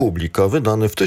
Republika, wydany w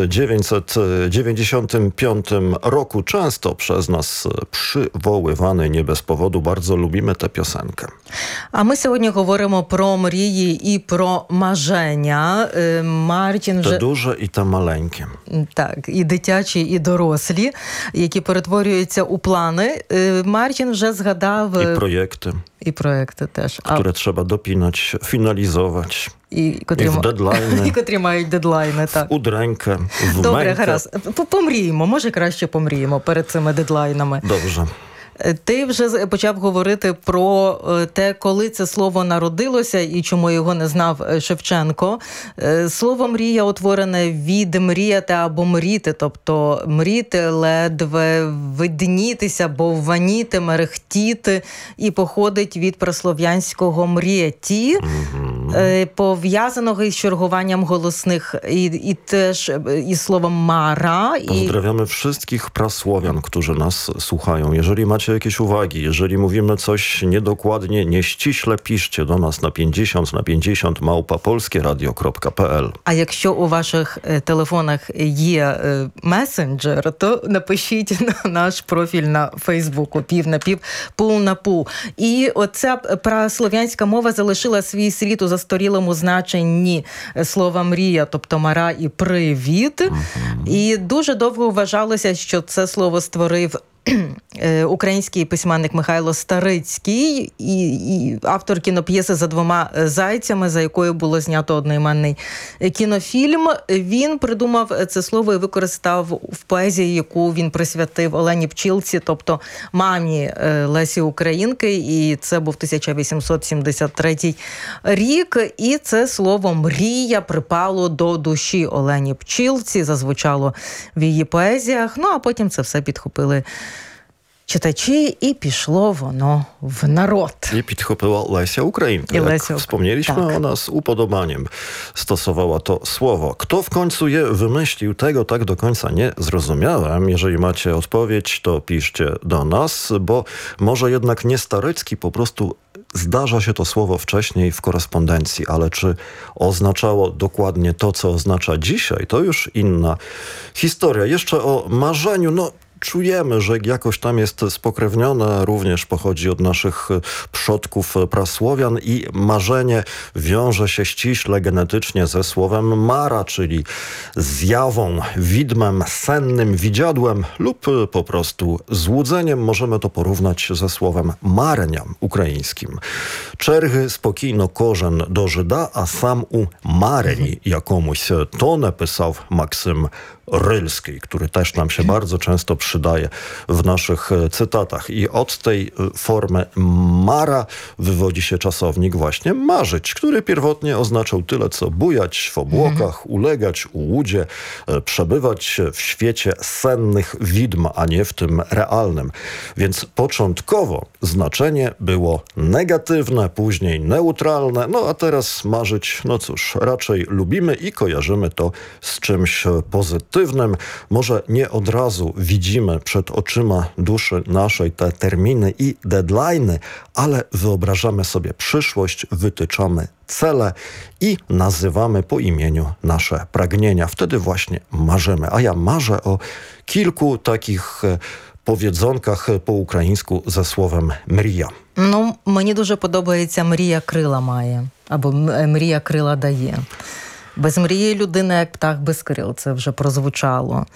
1995 roku, często przez nas przywoływany nie bez powodu. Bardzo lubimy tę piosenkę. А ми сьогодні говоримо про мрії і про маження. Мартін Te вже... duże i te maleńkie. Так, і дитячі, і дорослі, які перетворюються у плани. Мартін вже згадав... I projekty, І проекти теж. które trzeba dopinać, finalizować. І I котрі, w deadline, і котрі мають дедлайни, так. udrękę, w Добре, mękę. гаразд. Помріємо, може краще помріємо перед цими дедлайнами. Dobrze. Ти вже почав говорити про те, коли це слово народилося і чому його не знав Шевченко. Слово «мрія» утворене від «мріяти» або «мріти», тобто мріти, ледве виднітися, бовваніти, мерехтіти, і походить від праслов'янського «мріяті», пов'язаного із чергуванням голосних, і теж із словом «мара». Pozdrawiamy wszystkich prasłowian, którzy nas słuchają. Jeżeli macie jakieś uwagi, jeżeli mówimy coś niedokładnie, nieściśle, piszcie do nas na 50 polskieradio.pl. А якщо у ваших телефонах є месенджер, то напишіть на наш профіль на Фейсбуку «Пів на пів, пул на пул». І оця праслов'янська мова залишила свій слід у застарілому значенні слова «мрія», тобто «мара» і «привіт». І дуже довго вважалося, що це слово створив український письменник Михайло Старицький і автор кіноп'єси «За двома зайцями», за якою було знято одноіменний кінофільм. Він придумав це слово і використав в поезії, яку він присвятив Олені Пчілці, тобто мамі Лесі Українки, і це був 1873 рік. І це слово «мрія» припало до душі Олені Пчілці, зазвучало в її поезіях, ну а потім це все підхопили czytaczy i piszło wono w naród. I підхопила Леся Українка. Jak wspomnieliśmy, ona z upodobaniem stosowała to słowo. Kto w końcu je wymyślił, tego tak do końca nie zrozumiałem. Jeżeli macie odpowiedź, to piszcie do nas, bo może jednak nie Starycki, po prostu zdarza się to słowo wcześniej w korespondencji, ale czy oznaczało dokładnie to, co oznacza dzisiaj, to już inna historia. Jeszcze o marzeniu, czujemy, że jakoś tam jest spokrewnione, również pochodzi od naszych przodków prasłowian i marzenie wiąże się ściśle genetycznie ze słowem mara, czyli zjawą, widmem, sennym, widziadłem lub po prostu złudzeniem. Możemy to porównać ze słowem marenia ukraińskim. Czergy spokійно кожен дожида, a sam u mareni jakąś. To napisał Maksym Rylski, który też nam się bardzo często przydaje w naszych cytatach. I od tej formy mara wywodzi się czasownik właśnie marzyć, który pierwotnie oznaczał tyle, co bujać w obłokach, ulegać ułudzie, przebywać w świecie sennych widm, a nie w tym realnym. Więc początkowo znaczenie było negatywne, później neutralne, a teraz marzyć, cóż, raczej lubimy i kojarzymy to z czymś pozytywnym. Może nie od razu widzimy przed oczyma duszy naszej te terminy i deadline'y, ale wyobrażamy sobie przyszłość, wytyczamy cele i nazywamy po imieniu nasze pragnienia. Wtedy właśnie marzymy. A ja marzę o kilku takich powiedzonkach po ukraińsku ze słowem mrія. Мені дуже подобається «мрія крила має» або «мрія крила дає». Без мрії людина, як птах без крил, це вже прозвучало.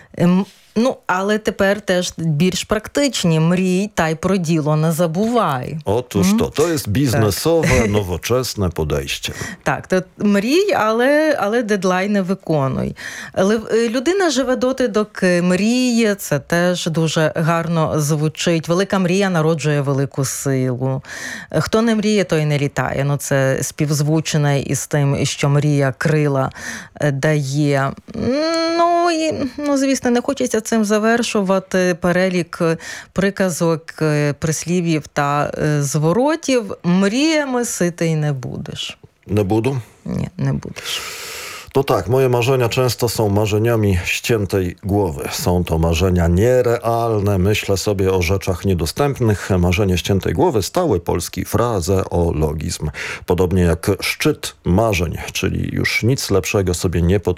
Але тепер теж більш практичні. Мрій та й про діло не забувай. Otóż to jest biznesowe, nowoczesne podejście. Так, то мрій, але дедлайни виконуй. Людина живе доти, доки мріє, це теж дуже гарно звучить. Велика мрія народжує велику силу. Хто не мріє, той не літає. Це співзвучне із тим, що мрія крила дає. Звісно, не хочеться цим завершувати перелік приказок, прислів'їв та зворотів. Мріями ситий не будеш. Не буду? Ні, не будеш. To tak, moje marzenia często są marzeniami ściętej głowy. Są to marzenia nierealne. Myślę sobie o rzeczach niedostępnych. Marzenie ściętej głowy, stały polski frazeologizm. Podobnie jak szczyt marzeń, czyli już nic lepszego sobie nie